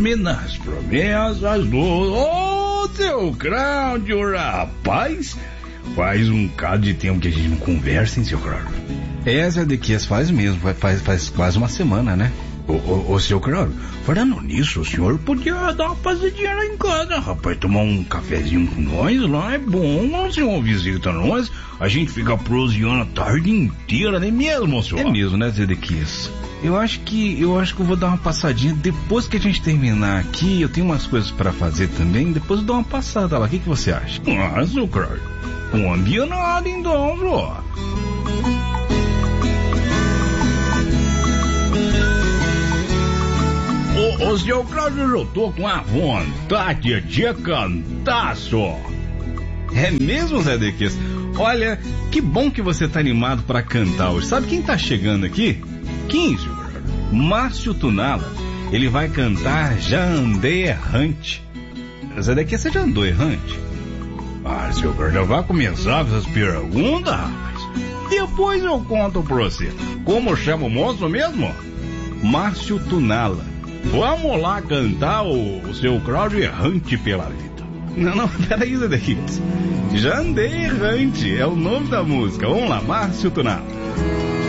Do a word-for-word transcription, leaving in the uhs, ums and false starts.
firme nas promessas do... Ô, seu Cláudio, rapaz, faz um bocado de tempo que a gente não conversa, hein, seu Cláudio? É, Zé Dequias, faz mesmo, faz, faz quase uma semana, né? Ô, ô, ô, seu Cláudio, falando nisso, o senhor podia dar uma passadinha lá em casa, rapaz, tomar um cafezinho com nós lá, é bom, o senhor visita nós, a gente fica proseando a tarde inteira, não é mesmo, senhor? É mesmo, né, Zé Dequias? Eu acho que eu acho que eu vou dar uma passadinha depois que a gente terminar aqui. Eu tenho umas coisas pra fazer também. Depois eu dou uma passada lá. O que, que você acha? Ah, seu Cláudio, combinado então, senhor. Ô, ô, seu Cláudio, eu tô com a vontade de cantar, só. É mesmo, Zé Dequias? Olha, que bom que você tá animado pra cantar hoje. Sabe quem tá chegando aqui? Quem, senhor? Márcio Tunala. Ele vai cantar Já Andei Errante. Zé Dequias, você já andou errante? Ah, seu Cláudio, vai começar essas perguntas, rapaz? Depois eu conto pra você. Como chama o moço mesmo? Márcio Tunala. Vamos lá cantar o, o seu Cláudio Errante pela Vida. Não, não, peraí, Zé Dequias. Já Andei Errante é o nome da música. Vamos lá, Márcio Tunala.